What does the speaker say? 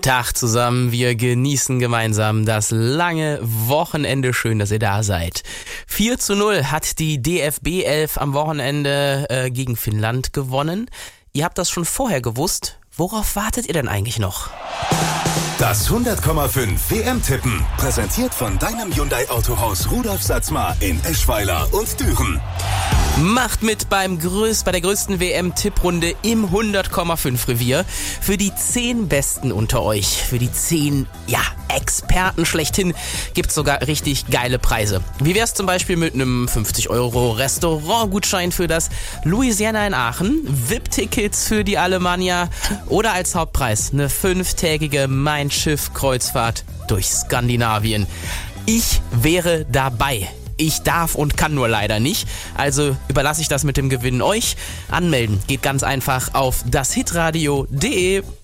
Tag zusammen, wir genießen gemeinsam das lange Wochenende. Schön, dass ihr da seid. 4:0 hat die DFB 11 am Wochenende gegen Finnland gewonnen. Ihr habt das schon vorher gewusst. Worauf wartet ihr denn eigentlich noch? Das 100,5 WM-Tippen, präsentiert von deinem Hyundai-Autohaus Rudolf Satzmar in Eschweiler und Düren. Macht mit bei der größten WM-Tipprunde im 100,5 Revier. Für die 10 Besten unter euch, für die 10 Experten schlechthin, gibt's sogar richtig geile Preise. Wie wär's zum Beispiel mit einem 50€ Restaurantgutschein für das Louisiana in Aachen, VIP-Tickets für die Alemannia oder als Hauptpreis eine 5-tägige Mein Schiff-Kreuzfahrt durch Skandinavien. Ich wäre dabei. Ich darf und kann nur leider nicht, also überlasse ich das mit dem Gewinnen euch. Anmelden geht ganz einfach auf dashitradio.de.